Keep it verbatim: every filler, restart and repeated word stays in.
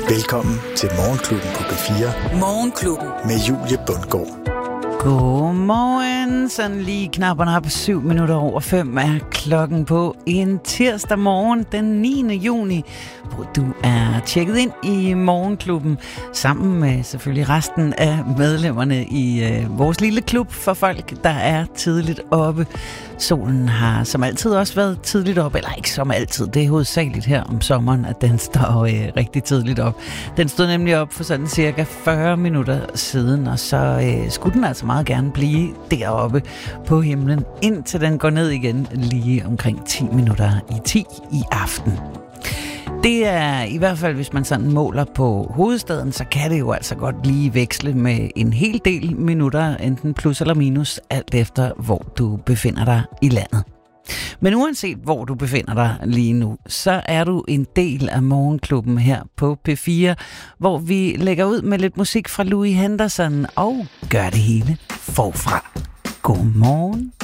Velkommen til Morgenklubben på P fire. Morgenklubben. Med Julie Bundgaard. Godmorgen. Sådan lige knapperne har på syv minutter over fem er klokken på en tirsdag morgen den niende juni, hvor du er tjekket ind i Morgenklubben sammen med selvfølgelig resten af medlemmerne i øh, vores lille klub for folk, der er tidligt oppe. Solen har som altid også været tidligt op, eller ikke som altid, det er hovedsageligt her om sommeren, at den står øh, rigtig tidligt op. Den stod nemlig op for sådan cirka fyrre minutter siden, og så øh, skulle den altså meget gerne blive deroppe på himlen, indtil den går ned igen lige omkring ti minutter i ti i aften. Det er i hvert fald, hvis man sådan måler på hovedstaden, så kan det jo altså godt lige veksle med en hel del minutter, enten plus eller minus, alt efter hvor du befinder dig i landet. Men uanset hvor du befinder dig lige nu, så er du en del af Morgenklubben her på P fire, hvor vi lægger ud med lidt musik fra Louis Henderson og gør det hele forfra. Godmorgen.